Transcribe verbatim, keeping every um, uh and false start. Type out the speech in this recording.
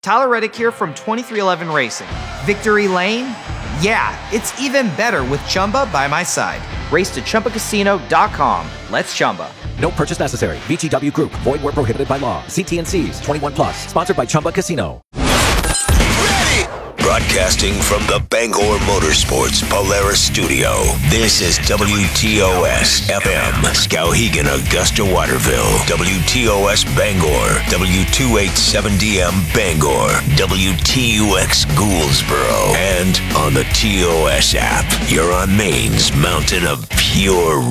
Tyler Reddick here from twenty-three eleven Racing. Victory Lane? Yeah, it's even better with Chumba by my side. Race to Chumba Casino dot com. Let's Chumba. No purchase necessary. V G W Group. Void where prohibited by law. See T and C's. twenty-one plus. Sponsored by Chumba Casino. Ready! Broadcasting from the Bangor Motorsports Polaris Studio. This is W T O S F M, Skowhegan, Augusta, Waterville. W T O S Bangor. W two eighty-seven D M Bangor. W T U X Gouldsboro. And on the T O S app. You're on Maine's mountain of pure